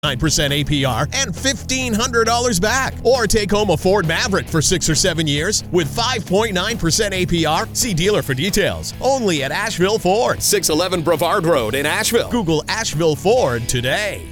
9% APR and $1,500 back. Or take home a Ford Maverick for 6 or 7 years with 5.9% APR. See dealer for details. Only at Asheville Ford, 611 Brevard Road in Asheville. Google Asheville Ford today.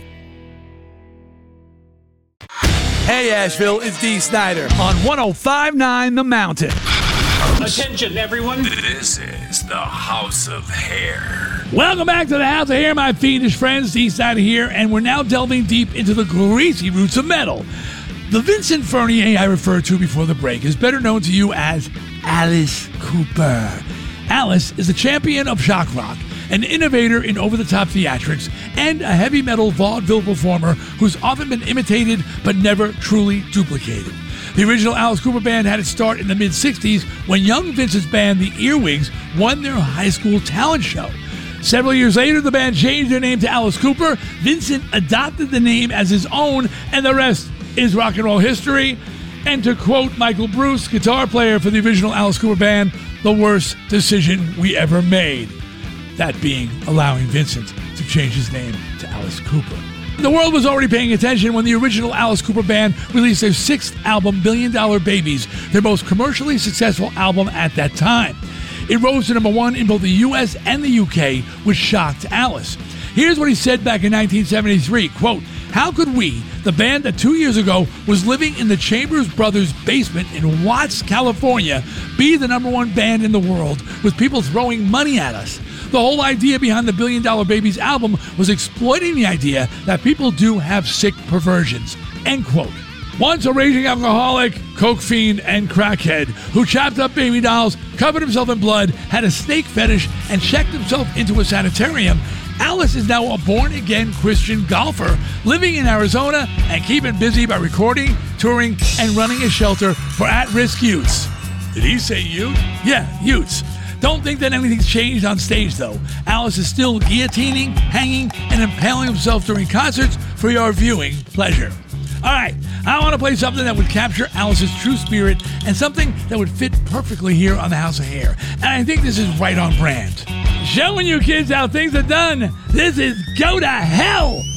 Hey Asheville, it's Dee Snider on 105.9 The Mountain. Attention everyone. This is the House of Hair. Welcome back to the House of Hair, my fiendish friends. Dee Snider here, and we're now delving deep into the greasy roots of metal. The Vincent Furnier I referred to before the break is better known to you as Alice Cooper. Alice is a champion of shock rock, an innovator in over-the-top theatrics, and a heavy metal vaudeville performer who's often been imitated but never truly duplicated. The original Alice Cooper Band had its start in the mid-'60s when young Vincent's band, the Earwigs, won their high school talent show. Several years later, the band changed their name to Alice Cooper. Vincent adopted the name as his own, and the rest is rock and roll history. And to quote Michael Bruce, guitar player for the original Alice Cooper Band, the worst decision we ever made. That being allowing Vincent to change his name to Alice Cooper. The world was already paying attention when the original Alice Cooper Band released their 6th album, $1 Billion Babies, their most commercially successful album at that time. It rose to number 1 in both the US and the UK, which shocked Alice. Here's what he said back in 1973, quote, "How could we, the band that 2 years ago was living in the Chambers Brothers' basement in Watts, California, be the number 1 band in the world with people throwing money at us? The whole idea behind the $1 Billion Babies album was exploiting the idea that people do have sick perversions." End quote. Once a raging alcoholic, coke fiend, and crackhead who chopped up baby dolls, covered himself in blood, had a snake fetish, and checked himself into a sanitarium, Alice is now a born-again Christian golfer living in Arizona and keeping busy by recording, touring, and running a shelter for at-risk youths. Did he say youth? Yeah, youths. Don't think that anything's changed on stage, though. Alice is still guillotining, hanging, and impaling himself during concerts for your viewing pleasure. All right, I want to play something that would capture Alice's true spirit and something that would fit perfectly here on the House of Hair. And I think this is right on brand. Showing you kids how things are done. This is Go to Hell